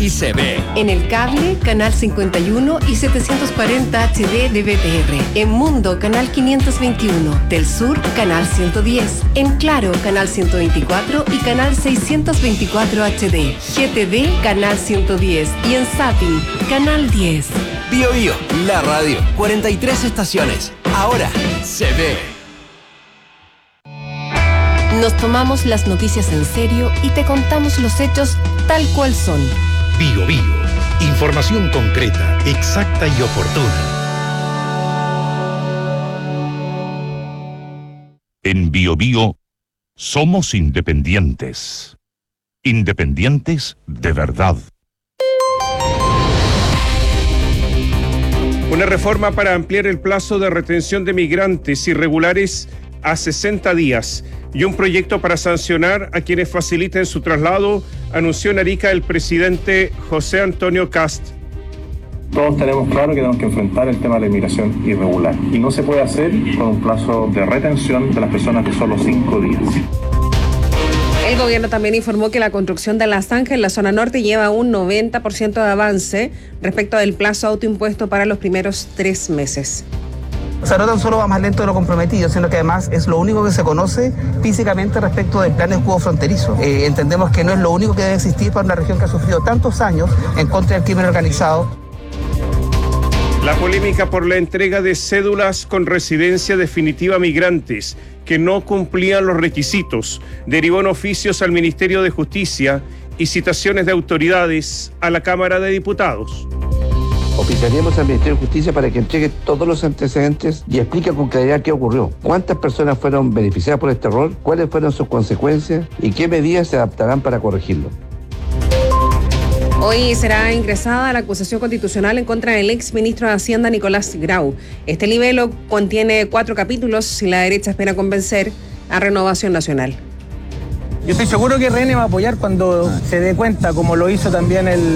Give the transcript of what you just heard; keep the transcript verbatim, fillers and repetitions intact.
y se ve. En el cable, canal cincuenta y uno y setecientos cuarenta H D de B T R. En Mundo, canal quinientos veintiuno. Del Sur, canal ciento diez. En Claro, canal ciento veinticuatro y canal seiscientos veinticuatro H D. G T D, canal ciento diez. Y en Zapping, canal diez. Bio Bio, la radio. cuarenta y tres estaciones. Ahora se ve. Nos tomamos las noticias en serio y te contamos los hechos tal cual son. Bio Bio. Información concreta, exacta y oportuna. En Bio Bio somos independientes. Independientes de verdad. Una reforma para ampliar el plazo de retención de migrantes irregulares a sesenta días y un proyecto para sancionar a quienes faciliten su traslado, anunció en Arica el presidente José Antonio Kast. Todos tenemos claro que tenemos que enfrentar el tema de la inmigración irregular y no se puede hacer con un plazo de retención de las personas de solo cinco días. El gobierno también informó que la construcción de la zanja en la zona norte lleva un noventa por ciento de avance respecto del plazo autoimpuesto para los primeros tres meses. O sea, no tan solo va más lento de lo comprometido, sino que además es lo único que se conoce físicamente respecto del plan de escudo fronterizo. Eh, entendemos que no es lo único que debe existir para una región que ha sufrido tantos años en contra del crimen organizado. La polémica por la entrega de cédulas con residencia definitiva a migrantes que no cumplían los requisitos derivó en oficios al Ministerio de Justicia y citaciones de autoridades a la Cámara de Diputados. Oficiaríamos al Ministerio de Justicia para que entregue todos los antecedentes y explique con claridad qué ocurrió. ¿Cuántas personas fueron beneficiadas por este error? ¿Cuáles fueron sus consecuencias? ¿Y qué medidas se adaptarán para corregirlo? Hoy será ingresada la acusación constitucional en contra del ex ministro de Hacienda, Nicolás Grau. Este libelo contiene cuatro capítulos y la derecha espera convencer a Renovación Nacional. Yo estoy seguro que R N va a apoyar cuando se dé cuenta, como lo hizo también el